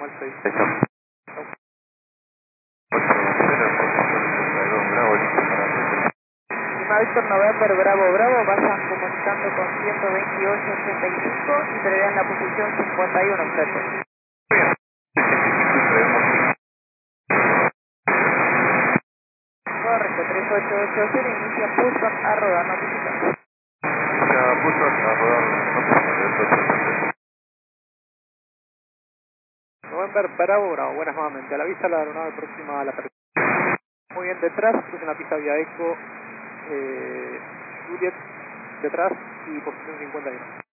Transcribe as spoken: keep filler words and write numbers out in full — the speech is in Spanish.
al seis. Chao. Lima Víctor November, Bravo, Bravo, vayan comunicando con ciento veintiocho ochenta y cinco y prevean la posición cincuenta y uno, frente. Correcto, tres ocho ocho cero, inicia push a rodar, notificación. Inicia push a rodar, notificación. November, Bravo, Bravo, buenas nuevamente. A la vista la aeronave próxima a la apertura. Muy bien, detrás, cruce en la pista vía Eco, eh, Juliet, detrás y posición cincuenta y uno.